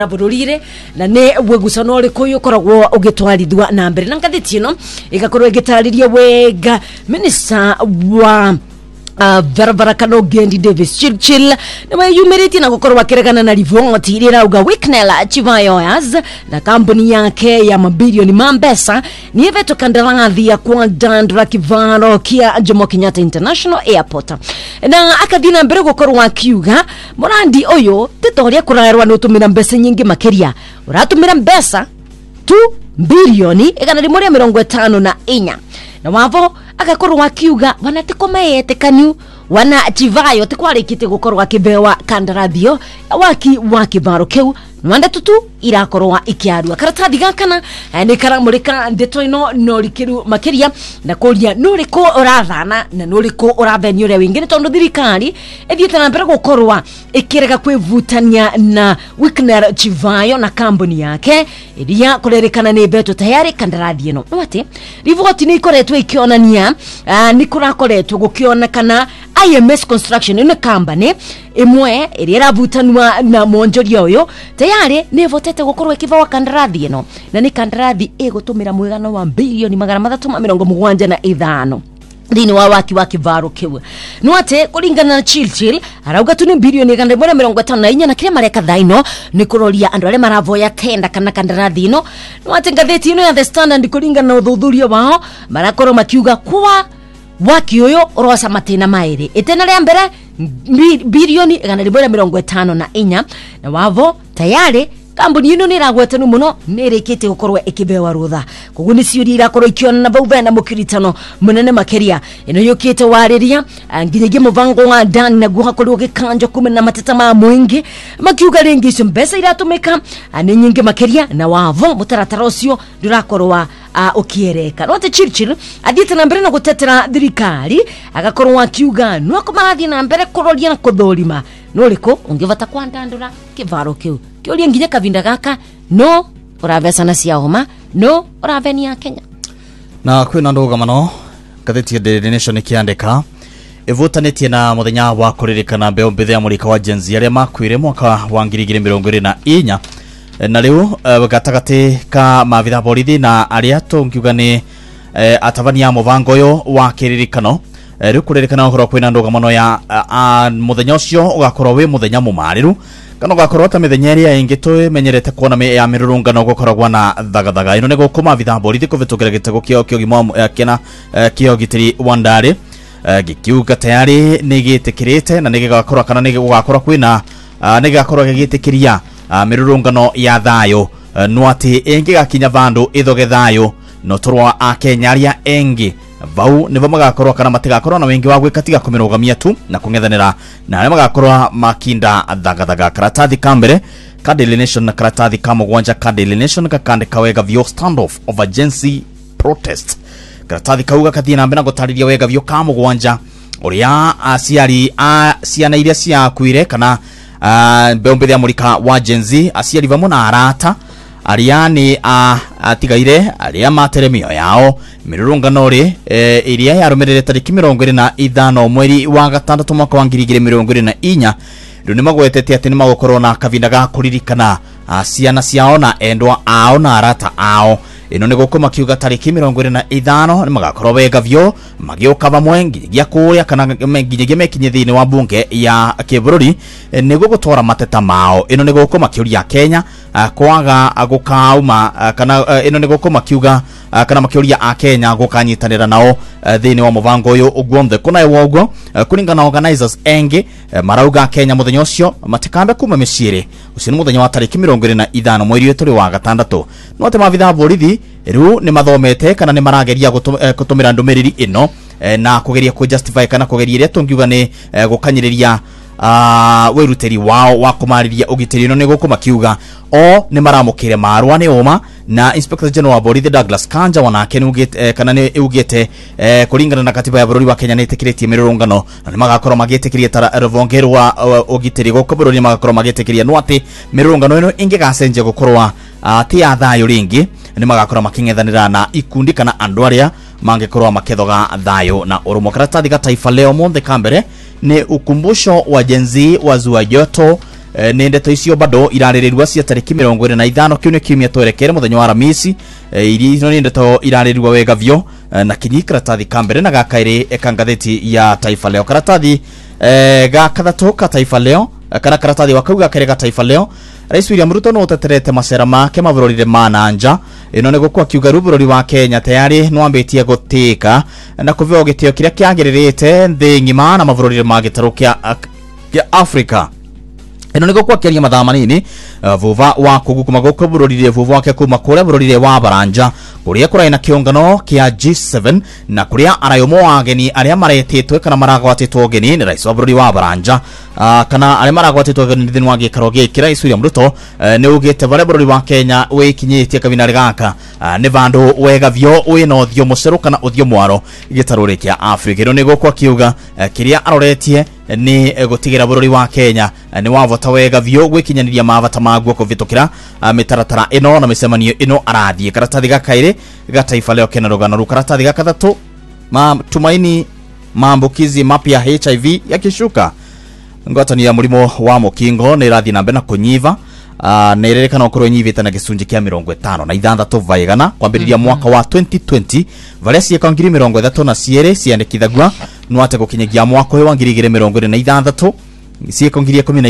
bururire na ne wegusano riko yokoragwo ugitwarithwa na mbere na ngathiti ino igakorwo igitariria wega minister wa Barbara Kanogendi Davis Chilchil na yumeriti na gukorwa kiregana na rivoti irira uga Wicknell Chivayoas na kampuni yake ya mabilioni mambesa ni eveto kandarathi ya kwandandra kivaro kia Jomo Kenyatta International Airport na akadina mbere gukorwa kiuga murandi oyo titoria kurarwa no tumira mbesa nyingi makeria uratumira mbesa 2 bilioni igana rimwe 54 na wavo agakorwa kiuga wanatikomayete kanyu wana Chivayo tikwarikite gukorwa kibewa kandarathio wa kivaro keu nwanda tutu irakorwa ikiarua karatathi gakana ni karamurika ndeto ino norikiru makeria na kuria nuriko urathana na nuriko uravenio ria wingine tondu thirikari ethiete na mbere gukorwa ikirega kwivutania na Wicknell Chivayo na kampuni yake iria kurerekana ni beto tayari kandarathi ino wate rivoti ni ikoretwe ikionania ni kurakoretwe gukionekana IMS Construction ino company imwe iria iravutanwa na monjoria uyo tayari ni votete gukorwa kivawa kandarathi ino na ni kandarathi igutumira mwigano wa bilioni 375 thini wa waki wa kivaro kiwe nwate kulingana na Chilchil arauga tu ni bilioni 154 na kile mareka thaino ni kuroria andu ale maravoya tenda kana kandarathi ino nwate ngatheti ino ya The Standard kulingana na uthuthuria wao marakoro makiuga kwa waki uyo rosa matena mairi etena ria mbere bilioni 154 na wavo tayari kampuni ino ni ragwetanu muno nirikite gukorwa ikibewa rutha koguo ni ciuri irakorwo ikiona na bauve na mukiritano munene makeria ino yukite wariria nginyege muvango wa Dan na guhakorwo gikanjo kumena na mateta ma mwingi makiuga ringi icio mbesa iratumika ani nyingi makeria na wavo mutaratara ucio ndurakorwa ukiereka note Chilchil adite na mbere na gutetera thirikari agakorwo akiuga no kumarathi na mbere kuroria na kuthorima no riko ungivata kwandandura kivaro kiu kioria nginya kavinda gaka no uravesa na cia homa no uravenia Kenya na kwina ndoga mano gatheti Daily Nation kiandika evotanetie na muthenya wa kuririkana mbeo mbithe ya murika wa Gen Z aria makwire mwaka wa 2024 na riu gatagati ka mavitha borithi na aria tungiuga ni atabania muvango yo wa kiririkano riu kuririkana uhoro kwina ndoga mano ya muthenya ucio ugakorwo wi muthenya mumariru kana ugakorwo ta mithenya iria ingi tumenyerete kuona ya mirurungano gukoragwa na thagathaga ino ni gukuma vitha borithi kuvitukira gitego kio gima kena kio gitiri wandari gikiuga tayari ni gitikirite na ni gigakorwa kana ni gugakorwa kwina ni gigakorwa gigitikiria mirurungano ya thayo nwati engi gakinya vandu ithoge thayo no turwa a Kenya aria engi vau nivo magakorwa kana matigakorwa na wengi wa gwikatiga kumirugamia tu na kungethanira na aria magakorwa makinda thagathaga karatathi kambere ka Daily Nation na karatathi ka mugwanja ka Daily Nation kakandika wega vyo standoff of agency protest karatathi kauga kathie na mbere gutariria wega vyo ka mugwanja uria aciari ciana iria ciakuire kana mbeumbithia murika wa Gen Z aciari vamwe na arata aria ni atigaire aria materemio yao mirurungano ri iria yarumirire tariki 25 mweri wa gatandatu mwaka wa 2024 ni magwetete ati ni magokorwo na kavinda ga kuririkana ciana ciao na endwa ao na arata ao ino ni gukoma kiuga tariki 25 ni magakorwo wega vyo magioka vamwe nginya kuria kana nginya mekinye thini wa bunge ya kibururi ni gugutwara mateta mao ino ni gukoma kiuria Kenya kwaga agukauma kana ino ni gukoma kiuga kana makiuria a Kenya gukanyitanira nao thini wa muvango uyu ugwomthe kuna ewogo kuringana organizers engi marauga Kenya muthenya ucio matikambe kuma miciri ucio ni muthenya wa tariki 25 mweri turi wa gatandatu no ate mavitha borithi riu ni mathomete kana ni marageria gutumira ndumiriri ino na kugeria ku justify kana kugeria ire tungiuga ni gukanyiriria wiruteri wao wa kumariria ugitiri no ni gukuma kiuga o ni maramukire marwa ni uma na Inspector General wa borithi Douglas Kanja wanake ni ugite kana ni ugite kuringana na katiba ya bururi wa Kenya ni tikiritie mirurungano na ni magakorwo magitikirie tara ruvongero wa ugitiri goko bururi magakorwo magitikirie no ati mirurungano ino ingigacenje gukorwa ti ya thayo ringi ni magakorwo makingethanira na ikundi kana andu aria mangekorwa makethoga thayo na urumo karatathi ga Taifa Leo monthe kambere ni ukumbusho wa Gen Z wa zua joto nä ndeto icio bado irarĩrĩrua cia tarĩki 25 kiumia kiumia twerekere mũthenya wa Aramisi. Iria icio nĩ ndeto irarĩrĩrua wega vyo na kinyi karatathi ka mbere na gakairĩ kangatheti ya Taifa Leo. Karatathi ga kathatu ka Taifa Leo kana karatathi wa kauga kaire ga Taifa Leo. Rais William Ruto no teterete macera make mabũrũri ma nanja. Ino nĩ gũkwa kiuga bũrũri wa Kenya tayari nwambĩtie gũtĩka na kũveo gĩtĩo kĩrĩa kĩagĩrĩrĩte thĩ ng'ima na mabũrũri ma gĩtarũ kĩa Africa. Ino nĩ gũkwa kĩaria mathaa manini vuva wa kũgukuma gũkũ bũrũri vuva wake kuma kũrĩa bũrũri wa Baranja kũrĩa kũrĩ na kĩũngano kĩa G7 na kũrĩa arayomo ageni arĩa maretĩtwe kana maragwatĩtwo ageni nĩ rais wa bũrũri wa Baranja kana arĩa maragwatĩtwo ageni thĩinĩ wa gĩikaro gĩkĩ. Rais William Ruto nĩ ugĩte varia bũrũri wa Kenya wĩkinyĩtie kabinarĩ gaka nĩ vandũ wega vyo wĩna ũthiũ mũcerũ kana ũthiũ mwaro gĩtarũ kĩa Africa. Ino nĩ gũkwa kiuga kĩrĩa aroretie ni gũtigĩra bũrũri wa Kenya ni wavota wega vyo gwĩkinyanĩria mavata maguo kũvĩtũkĩra mĩtaratara ĩno na mĩcemanio ĩno arathiĩ. Karatathi gakairĩ ga Taifa Leo kena rũgano rũu. Karatathi gakathatu matumaini maambukizi mapya HIV yakishuka. Ngwatanĩro ya mũrimũ wa mũkingo nĩ ĩrathiĩ na mbere na kũnyiva na ĩrerĩkana gũkorwo ĩnyivĩte na gĩcunjĩ kĩa 56 vaigana kwambĩrĩria mwaka wa 2020 varia ciĩko 32 ciandĩkithagua no ate gũkinyagia mwaka wa 2026 ciĩko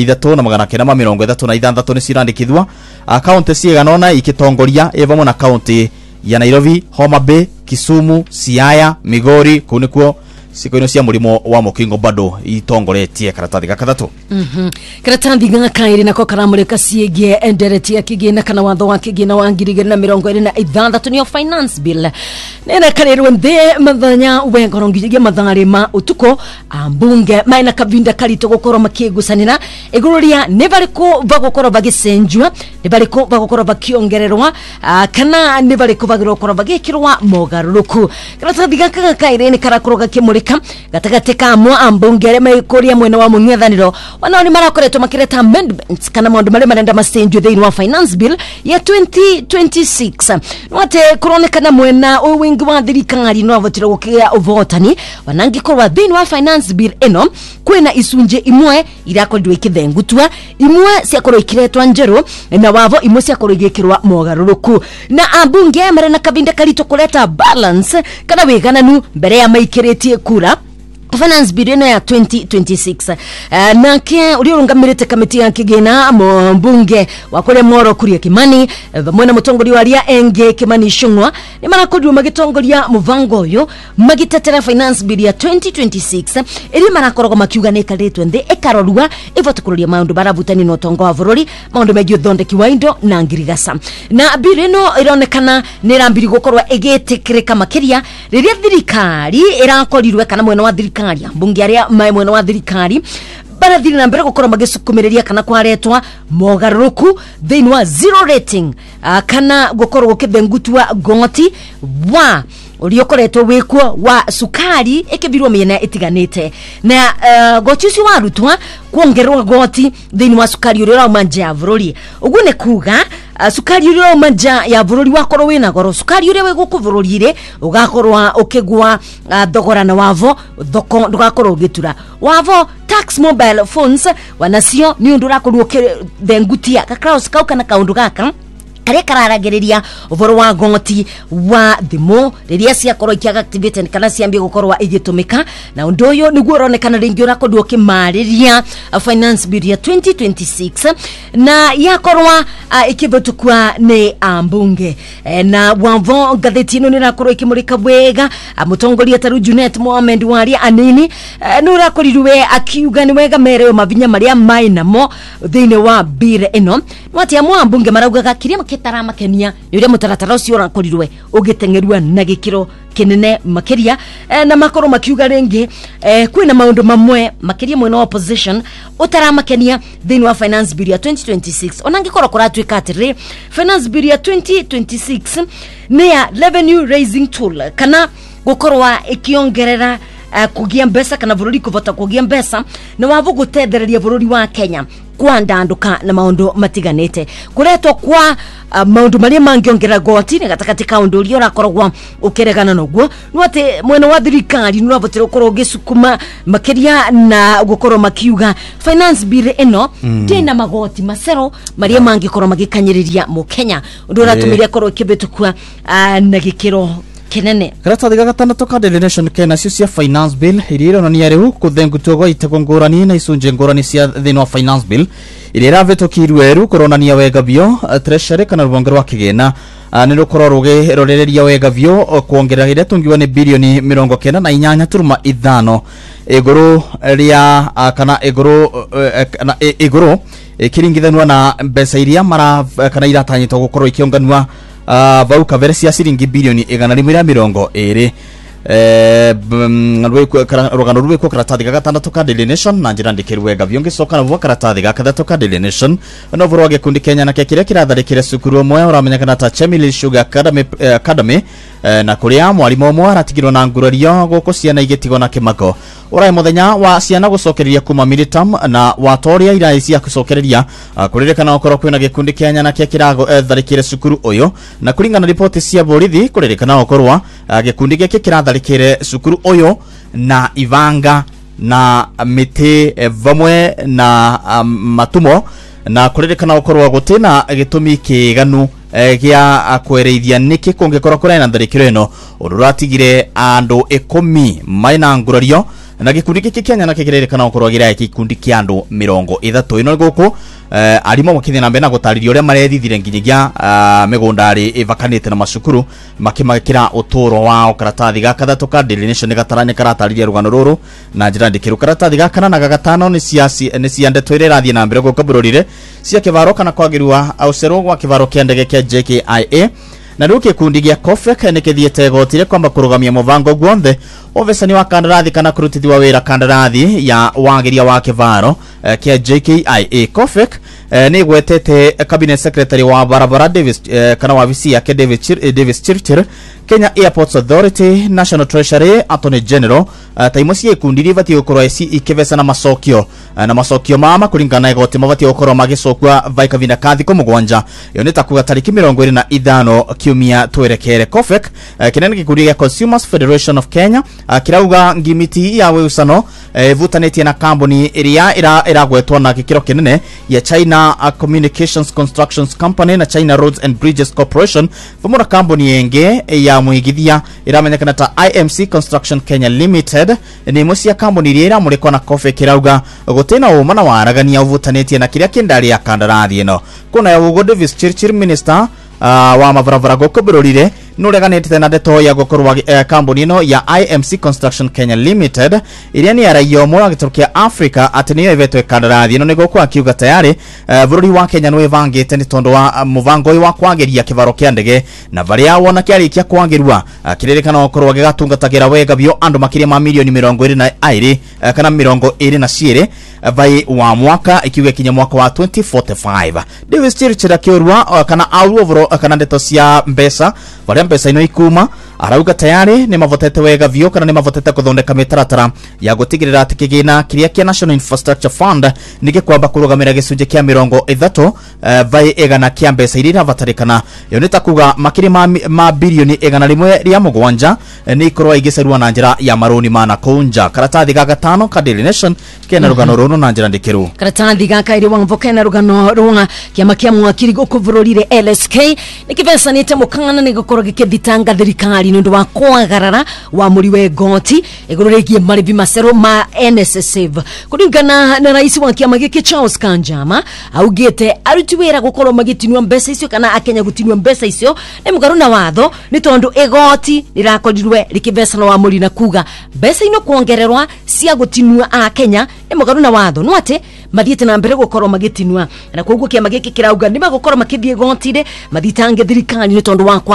13,936 nĩ cirandĩkithwa. Akaunti ciĩganona ikitongoria ĩvamwe na kaunti ya Nairobi, Homa Bay, Kisumu, Siaya, Migori kunikuo siko ino cia mũrimũ wa mũkingo bado itongoretie. Karatathi gakathatu karatathi gakairĩ nako karamũrĩka ciĩgiĩ ndereti ya kĩgĩna kana watho wa kĩgĩna wa 2026 nĩyo finance bill nĩrekanĩrwo thĩ mathanya wengoro nginya matharĩ ma ũtukũ ambunge maina kavinda karitũ gũkorwo makĩgucanĩra igũrũ rĩa nĩ barĩkũ bagũkorwo bagĩcenjua nĩ barĩkũ bagũkorwo bakĩongererwa kana nĩ barĩkũ bagũkorwo bagĩkĩrwa mogarũrũku. Karatathi gaka gakairĩ nĩ karakorwo gakĩmũrĩka gatagati ka amwe ambunge arĩa mekũria mwena wa mũng'ethanĩro wanao nĩ marakoretwo makĩreta amendments kana maũndũ marĩa marenda macenjio thĩinĩ wa finance bill ya 2026. No ate kũronekana mwena ũwingi wa thirikari no avotire gũkĩgĩa ũvotani wanangĩkorwo thĩinĩ wa finance bill ĩno kwĩna icunjĩ imwe irakorirwo ikĩthengutua imwe ciakorwo ikiretwa njerũ na wavo imwe ciakorwo igĩkĩrwa mogarũrũku na ambunge marĩ na kavinda karitũ kũreta balance kana wĩgananu mbere ya maikĩrĩtie kura finance bill ĩno ya 2026. Nake ũrĩa ũrũgamĩrĩte kamĩtĩ ya kĩgĩna mbunge wa kũrĩa Moro Kuria Kimani vamwe na mũtongoria wa arĩa engĩ Kimani Ichung'wa nĩ marakorirwo magĩtongoria mũvango ũyũ magĩtetera finance bill ya 2026 ĩrĩa marakoragwo makiuga nĩ ĩkarĩtwo thĩ ĩkarorua ĩvote kũroria maũndũ maravutani na ũtongo wa bũrũri maũndũ megiĩ ũthondeki wa indo na ngirigaca. Na bill ĩno ĩronekana nĩ ĩrambiri gũkorwo ĩgĩtĩkĩrĩka makĩria rĩrĩa thirikari ĩrakorirwe kana mwena wa thirikari mbunge arĩa mwena wa thirikari barathiri na mbere gũkorwo magĩcukumĩrĩria kana kwaretwa mogarũrũku thĩinĩ wa zero rating kana gũkorwo gũkĩthengutua goti wa ũrĩa ũkoretwo wĩkuo wa sukari ĩkĩbirwo mĩena ĩtiganĩte na goti ũcio warutwa kuongererwa goti thĩinĩ wa sukari ũrĩa ũrauma nja ya bũrũri. Ũguo nĩ kuga sukari ũrĩa ũrauma nja ya bũrũri wakorwo wĩna goro sukari ũrĩa wĩ gũkũ bũrũri-rĩ ũgakorwo ũkĩgwa thogora na wavo thoko ndũgakorwo ũgĩtura wavo. Tax mobile phones wanacio nĩ ũndũ ũrakorwo ũkĩthengutia kakraus kau kana kaũndũ gaka arĩa kararagĩrĩria ũhoro wa goti wa thimũ rĩrĩa ciakorwo ikiactivate kana ciambie gũkorwo igĩtũmĩka na ũndũ ũyũ nĩguo ũronekana rĩngĩ ũrakorwo ũkĩmarĩria finance bill ya 2026 na yakorwo ikĩvotũkwa nĩ ambunge na wavo ngathĩti ĩno nĩ ĩrakorwo ikĩmũrĩka wega mũtongoria ta Junet Mohamed wa arĩa anini nĩ ũrakorirwe akiuga nĩ wega mereo mavinya marĩa mainamo thĩinĩ wa bill ĩno no atĩ amwe ambunge maraugaga kĩrĩa kitaramakenia nĩ ũrĩa mũtaratara ũcio ũrakorirwe ũgĩteng'erua na gĩkĩro kĩnene makĩria na makorwo makiuga rĩngĩ kwĩna maũndũ mamwe makĩria mwena wa opposition ũtaramakenia thĩinĩ wa finance bill ya 2026 ona ngĩkorwo kũratuĩka atĩrĩ finance bill ya 2026 nĩ ya revenue raising tool kana gũkorwo ĩkĩongerera kugia mbeca kana bururi kuvota kugia mbeca na wavu gutethereria bururi wa Kenya kwa ndanduka na maundu matiganite kuretwo kwa maundu maria mangiongera goti ni gatakati kaundu uria urakoragwa ukeregana naguo no ati mwena wa thirikari no abotire ukorwo gisukuma makiria na gukorwo makiuga finance bill eno ndina magoti macero maria mangikorwo magikanyiriria mu Kenya undu uratumire korwo kibetukwa na gikiro kinene karata diga gatandatu ka Daily Nation Kenya cia finance bill iriro na niariu kuthengutwo gwa itego ngorani na icunje ngorani cia thino finance bill irira vetokirwe eru koronania wega bio treasury kana rubonge rwa kigena ni rukoro ruge rorereria wega bio kuongerera ire tungiwa ni bilioni 98.5 iguru ria kana iguru kiringithanwa na mbeca iria mara kana iratanyitwo gukorwo ikionganwa vau kavere cia ciringi bilioni 120 rugano rwiko karatathi ga gatandatu ka Daily Nation na njira ndikirwega byongicoka na karatathi ga kathatu ka Daily Nation no vurwa gikundi Kenya na kiria kiratharikire cukuru mwe uramenyekana ta Chemili Sugar Academy na kuria mwarimu omwe aratigirwo na ngurario guku ciana igitigo na kimago urai muthenya wa ciana gucokereria kuma militam na watoria irai cia gucokereria kuririkana okoro kwina gikundi Kenya na kirago tharikire cukuru uyu na kuringana ripoti cia borithi kuririkana okorwa gikundi giki kiratharikire cukuru uyu na ivanga na miti vamwe na matumo na kuririkana okorwa gutina gitumi kiganu gia kwereithia niki kungikorwo kurena tharikiro ino ururatigire andu 10 maina ngurario na gikundi giki Kenya na kikiririkana okorwo gira gikundi kia andu 30 ino guku arimo mukithina na mbere na gutariria uria marethithire nginyagia migundari ivakanite na macukuru makimakira uturo wao karatathi ga kathatu ka Daily Nation gataranye karatariria rugano ruru na njira ndikiru karatathi ga kana na gatano ni cia ndeto ire rathie na mbere gukabururire cia kivaro kana kwagirwa aucero gwa kivaro kia ndege kia JKIA na ruke kundi gia COFEC nikithiete gotire kwamba kurugamia muvango guonthe ovesani wa kandarathi kana kurutithwa wira kandarathi ya wagiria wa kivaro kia JKIA COFEC ni gwetete cabinet secretary wa barabara Davis kana wa visi yake Davis Chirchir Kenya Airports Authority National Treasury Attorney General taimosi ikundi rivati ukorwa ikivesa na masokio mama kuringana igoti mavati ukorwa magisokwa vaika vina kathi ko mugwanja yoneta kuga tariki 25 kiumia twerekere COFEC kinene gikundi gia Consumers Federation of Kenya kirauga ngimiti ya weusano vutaneti na kambuni iria iragwetwa na gikiro kinene ya China Communications Constructions Company na China Roads and Bridges Corporation vamura kambuni yenge ya muigithia iramenyekana ta IMC Construction Kenya Limited ni mucia kambuni iria iramurikwa na COFEC kirauga gutena uma na waragania uvutaneti na kiria kindari ya kandarathi ino kuna ya ugo Davis Chirchir minister wa mavaravara gukubururire nureganete na ndeto ya gukorwa kambuni ino ya IMC Construction Kenya Limited iria ni araio mwa giturukia Africa atiniyo ivetwe kandarathi ino nigo kwa kiuga tayari bururi wa Kenya no evangite ni tondo wa muvango wa kwageria kivaro kia ndege na varia wona kiarikia kwagirwa kiririkana gukorwa gigatungatagira wega bio andu makiria ma milioni 22 kana 22 vai wa mwaka ikiuga kinya mwaka wa 2045 Davis Chirchir akiurwa kana auovro kana ndeto cia mbesa varia mbesa ino ikuma arauga tayari ni mavotete wega vio kana ni mavotete kuthondeka mitaratara ya gutigirira ati kigina kiria kia National Infrastructure Fund nige kwamba kurugamira gicunje kia 30 vai egana kia mbesa iria vatarikana yoneta kuga makiri ma bilioni 100 ria mugwanja ni ikorwa igicerwa na njira ya maroni mana kunja karatathi ga gatano ka Daily Nation kena rugano runo na njira ndikiru karatathi ga kairi wangvo kena rugano runga kiama kia mwakiri gukuvururire LSK nikivesanite mukana ni gukorwo gikithitanga thirikari nundu wa kwagarara wa muri we goti iguru rigie marivi masero ma NSSF kuringana na rais wa kiama giki Charles Kanjama augite arutiwira gukorwo magitinwa mbesa icio kana akenya gutinwa mbesa icio ni mugaru na watho ni tondu igoti rirakorirwe rikivesana wa muri na kuga mbesa ino kuongererwa cia gutinwa a Kenya ni mugaru na watho no ate mathiete na mbere gukorwo magitinwa na koguo kiama giki kirauga ni magukorwo makithie gotire mathitange thirikari ni tondu wa kwagarara wa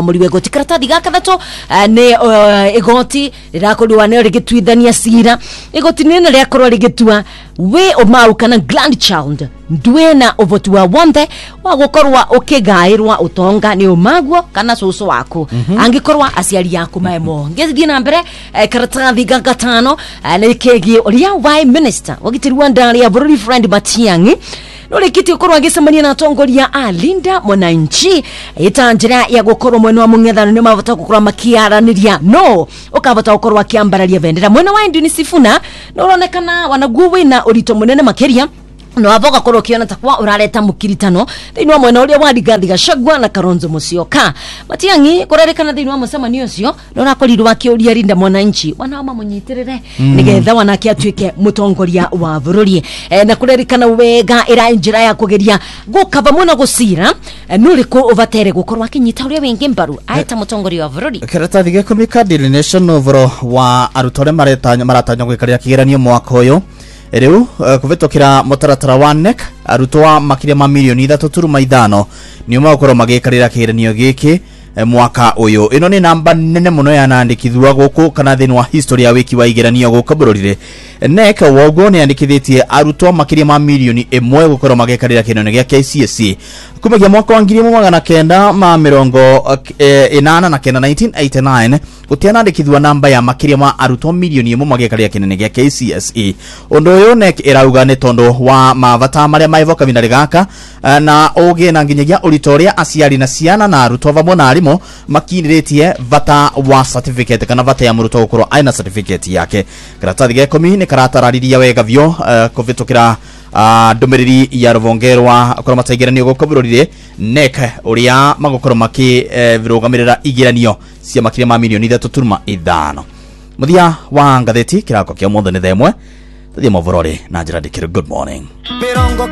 muri wegoti karatathi gakathatu ni igoti rirakorirwa ni rigitwithania cira igoti nene riakorwo rigitua we omau kana grandchild ndwena uvoti wa wonde wa gukorwa ukigairwa utonga ni umagwo kana susu wako angikorwa aciari yaku maemo ngethie na mbere karatathi gagatano ni kegi uria wai minister wagitirwa ndari ya bururi friend Matiang'i Norekiti ukorwa agisemania na atongoria a Linda Mwananchi itanjira ya gukorwo mwena wa mung'ethano ni mabata gukorwa makiaraniria no ukabata gukorwa kiambararia vendera mwena wa Ndini Sifuna no uronekana wanaguwe na urito munene makeria no avoka koro kiona takwa urareta mukiritano thini mwena uria wa Rigathi Gachagua na Kalonzo Musyoka Matiang'i kurerekana thini wa mucemanio ucio no rakorirwa akiuria Linda Mwananchi wanaoma munyitirire nigetha wanake atuike mutongoria wa bururi na kurerekana wega ira njira ya kugeria gukava muna gucira nuriko uvatere gukorwa akinyita uria wingi mbaru aita mutongoria wa bururi karatathi gekomika Daily Nation ovoro wa arutore maratanya gwikaria kigeranio mwaka uyu Riu kuvitokira mutaratara wa NEC arutwa makiria ma milioni 3.5 ni makorwo magikarira kigeranio giki mwaka uyu ino ni namba nene muno yanandikithwa guku kana thini wa history ya wiki wa igeranio guku bururire NEC wogo ni andikithitie arutwa makiria ma milioni 1 gukorwo magikarira kigeranio gia KCSE kumagia mwaka wa 1989 gutianandikithwa namba ya makiria ma arutwa milioni 1 magikarira kigeranio gia KCSE undu uyu NEC irauga ni tondu wa mavata maria maivoka vinari gaka na oge na nginyagia uritoria aciari na ciana na arutwa vamwe na arimu makiniretie vata wa certificate kana vata ya murutwa gukorwo aina certificate yake karatathi gekomi ni karatarariria wega vyo kuvitukira ndumiriri ya ruvongerwa akorwo mataigeranio gukoburorire NEC uria magokorwo makivirugamirira igeranio cia makiria ma milioni 3.5 muthia wa ngatheti kirako kia mothe ni themwe thia movorori na njira ndikiro good morning